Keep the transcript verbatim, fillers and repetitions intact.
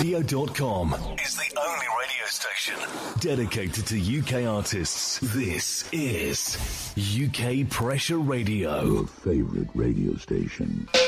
radio dot com is the only radio station dedicated to U K artists. This is U K Pressure Radio. Your favorite radio station.